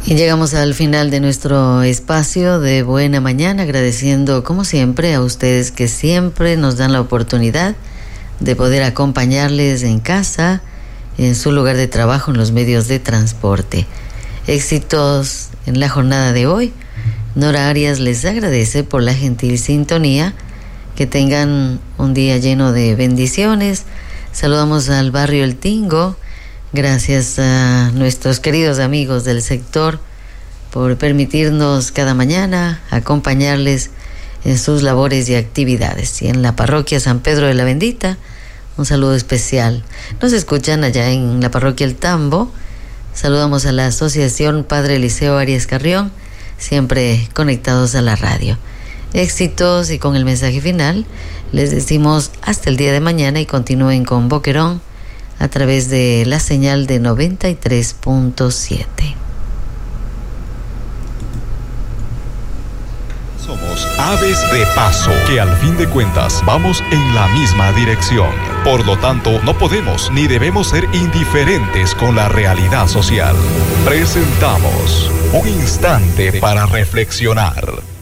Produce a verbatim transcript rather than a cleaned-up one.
Y llegamos al final de nuestro espacio de Buena Mañana, agradeciendo como siempre a ustedes que siempre nos dan la oportunidad de poder acompañarles en casa, en su lugar de trabajo, en los medios de transporte. Éxitos en la jornada de hoy. Nora Arias les agradece por la gentil sintonía. Que tengan un día lleno de bendiciones. Saludamos al barrio El Tingo. Gracias a nuestros queridos amigos del sector por permitirnos cada mañana acompañarles en sus labores y actividades. Y en la parroquia San Pedro de la Bendita, un saludo especial. Nos escuchan allá en la parroquia El Tambo. Saludamos a la Asociación Padre Eliseo Arias Carrión, siempre conectados a la radio. Éxitos, y con el mensaje final les decimos hasta el día de mañana y continúen con Boquerón a través de la señal de noventa y tres punto siete. Somos aves de paso, que al fin de cuentas vamos en la misma dirección. Por lo tanto, no podemos ni debemos ser indiferentes con la realidad social. Presentamos Un Instante para Reflexionar.